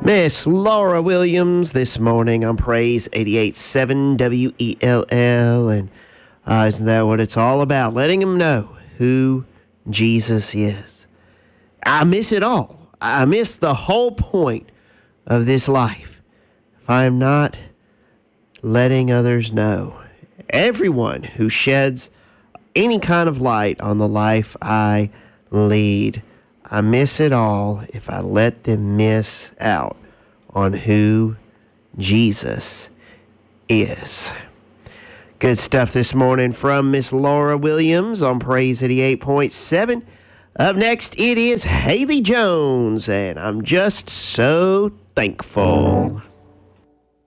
Miss Laura Williams this morning on Praise 88.7 WELL. And isn't that what it's all about? Letting them know who Jesus is. I miss it all. I miss the whole point of this life if I am not letting others know. Everyone who sheds any kind of light on the life I lead, I miss it all if I let them miss out on who Jesus is. Good stuff this morning from Miss Laura Williams on Praise 88.7. Up next, it is Haley Jones, and I'm just so thankful.